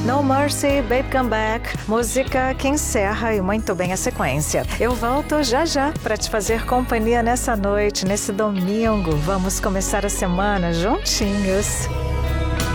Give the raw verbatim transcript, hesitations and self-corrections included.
No Mercy, Babe Come Back, música que encerra e muito bem a sequência. Eu volto já já para te fazer companhia nessa noite, nesse domingo. Vamos começar a semana juntinhos.